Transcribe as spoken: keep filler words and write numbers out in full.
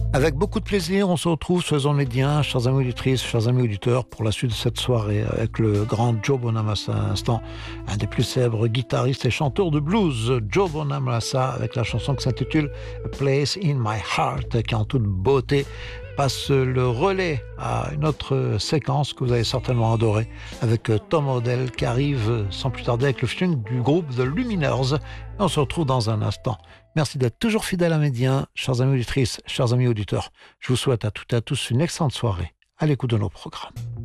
Avec beaucoup de plaisir, on se retrouve sur les ondes médias, chers amis auditrices, chers amis auditeurs, pour la suite de cette soirée avec le grand Joe Bonamassa, à l'instant, un des plus célèbres guitaristes et chanteurs de blues, Joe Bonamassa, avec la chanson qui s'intitule A Place in My Heart, qui en toute beauté passe le relais à une autre séquence que vous avez certainement adorée, avec Tom Odell qui arrive sans plus tarder avec le featuring du groupe The Lumineers. Et on se retrouve dans un instant. Merci d'être toujours fidèles à Média, chers amis auditrices, chers amis auditeurs. Je vous souhaite à toutes et à tous une excellente soirée à l'écoute de nos programmes.